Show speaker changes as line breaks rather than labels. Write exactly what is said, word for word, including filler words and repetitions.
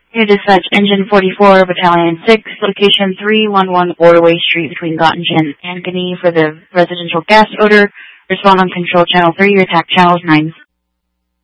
Here dispatch Engine forty-four, Battalion six, location three one one Waterway Street between Gottingen and Ankeny for the residential gas odor. Respond on control channel three, your attack channel is nine